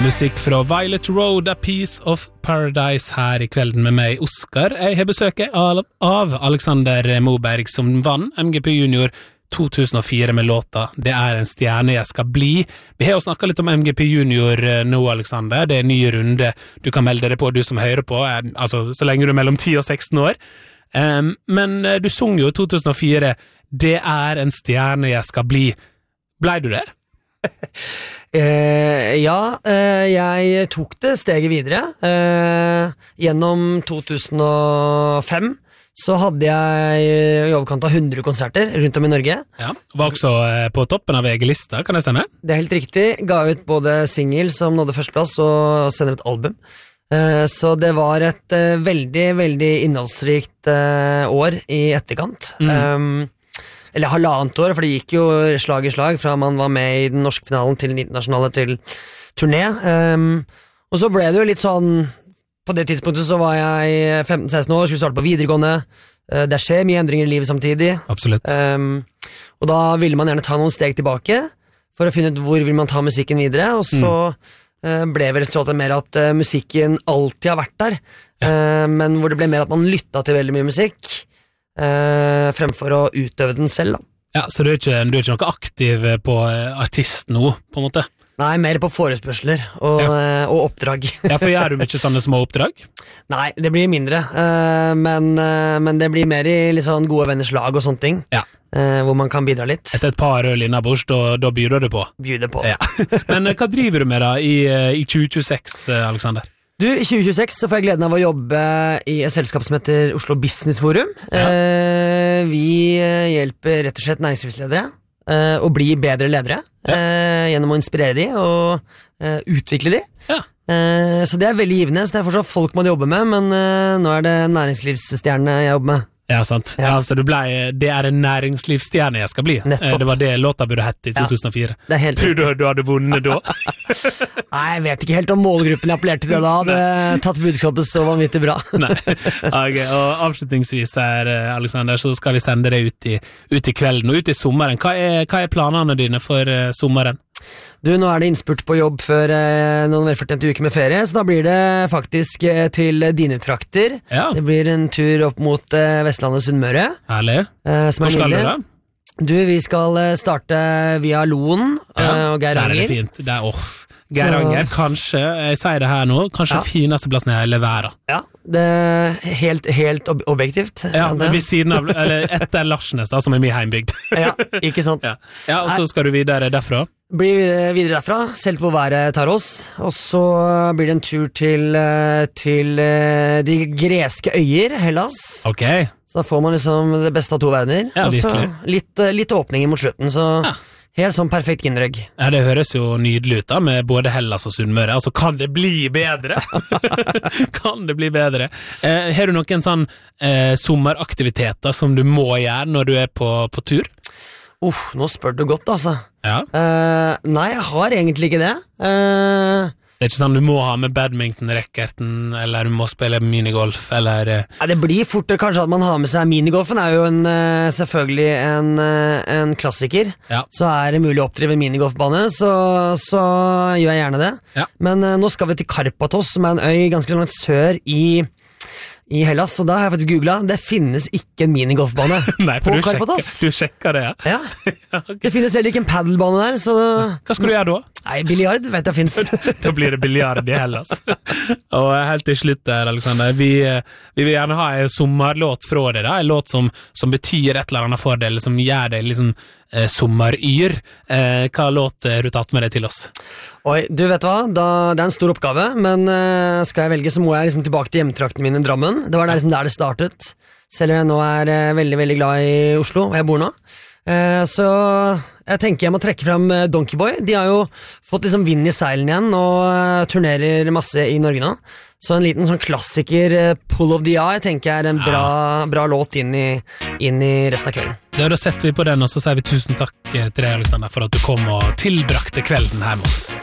Musikk fra Violet Road, A Piece of Paradise her I kvelden med meg, Oskar. Jeg har besøket av Alexander Moberg som vann MGP Junior 2004 med låta Det en stjerne jeg skal bli. Vi har jo snakket litt om MGP Junior nå, Alexander. Det en ny runde. Du kan melde deg på, du som hører på, altså så lenge du mellom 10 og 16 år. Men du sung jo 2004 Det en stjerne jeg skal bli. Blei du det? Jeg tok det steget videre. Gjennom 2005 så hadde jeg I overkant av 100 konserter rundt om I Norge. Ja, var også på toppen av VG-lista, kan det stemme? Det helt riktig. Ga ut både single som nådde førsteplass og sender et album. Så det var et veldig, veldig innholdsrikt år I etterkant. Eller halvannet år, for det gikk jo slag I slag fra man var med I den norske finalen til den internasjonale til turné. Og så ble det jo litt sånn, på det tidspunktet så var jeg 15-16 år, skulle starte på videregående. Det skjer mye endringer I livet samtidig. Absolutt. Og da ville man gjerne ta noen steg tilbake for å finne ut hvor vil man ta musikken videre, og så ble vel resultatet mer at musikken alltid har vært der, men hvor det ble mer at man lyttet til veldig mye musikk, fremfor å utøve den selv da. Ja, så du ikke noe aktiv på artist nå, på en måte? Nei, mer på forespørsler og oppdrag. Ja, for gjør du mye sånne små oppdrag? Nei, det blir mindre, men det blir mer I liksom gode venners lag og sånne ting, hvor man kan bidra litt. Etter et par øl innabords, da byr du på? Byr det på. Ja. Men hva driver du med da I 2026, Alexander? Du, I 2026 så får jeg gleden av å jobbe I et selskap som heter Oslo Business Forum. Vi hjelper rett og slett næringslivsledere å bli bedre ledere gjennom å inspirere de og utvikle de. Så det veldig givende, så det fortsatt folk man jobber med, men nå det næringslivsstjerne jeg jobber med. Ja, sant. Ja, så det en næringslivsstjerne jeg skal bli. Nettopp. Det var det låta burde hett I 2004. Det helt Tror du hadde vunnet da? Nei, jeg vet ikke helt om målgruppen jeg appellerte til det da. Hadde tatt budskapet så vanvittig bra. Nei. Okay, og avslutningsvis her, Alexander, så skal vi sende deg ut I kvelden og ut I sommeren. Hva planene dine for sommeren? Du, nå det innspurt på jobb før noen velfortjente uker med ferie, så da blir det faktisk til dine trakter. Ja. Det blir en tur opp mot Vestlandet Sunnmøre. Herlig. Hvor skal du da? Du, vi skal starte via Loen og Geiranger. Det fint. Geiranger, kanskje, jeg sier det her nå, kanskje fineste plassen I hele verden. Ja, det helt objektivt. Ja, ved siden av, eller etter Larsnes da, som min heimbygd. Ja, ikke sant. Ja, og så skal du videre derfra? Blir videre derfra, selv hvor været tar oss, og så blir det en tur til de greske øyer, Hellas. Ok. Så da får man liksom det beste av to verdener. Ja, virkelig. Og så litt åpning mot slutten, så helt sånn perfekt innrøgg. Ja, det høres jo nydelig ut da, med både Hellas og Sunnmøre. Altså, kan det bli bedre? Kan det bli bedre? Har du noen sånn sommeraktiviteter som du må gjøre når du på tur? Nå spør du godt, altså. Ja. Nei, jeg har egentlig ikke det. Det ikke sånn du må ha med badminton-rekkerten, eller du må spille minigolf, eller... Ja, det blir fort kanskje at man har med seg minigolfen, jo selvfølgelig en klassiker. Ja. Så det mulig å oppdrive en minigolfbane, så gjør jeg gjerne det. Ja. Men nå skal vi til Karpathos, som en øy ganske langt sør I Hellas, og da har jeg faktisk googlet. Det finnes ikke en minigolfbane. Nei, for du sjekker det, ja. Okay. Det finnes heller ikke en paddelbane der, så... Hva skal du gjøre da? Nei, biljard vet jeg finnes. Da blir det biljard I Hellas. Og helt til slutt, Alexander, vi vil gjerne ha en sommerlåt fra deg, en låt som betyr et eller annet fordel, som gjør deg liksom sommeryr. Hva låt har du tatt med deg til oss? Oi, du vet hva, det en stor oppgave, men skal jeg velge så må jeg liksom tilbake til hjemtrakten min I Drammen. Det var liksom der det startet, selv om jeg nå veldig, veldig glad I Oslo, og jeg bor nå. Så jeg tenker jeg må trekke frem Donkey Boy. De har jo fått liksom vind I seilen igjen og turnerer masse I Norge nå. Så en liten sånn klassiker, Pull of the Eye, tenker jeg en bra låt inn I resten av kvelden. Da setter vi på den, og så sier vi tusen takk til deg, Alexander, for at du kom og tilbrakte kvelden her med oss.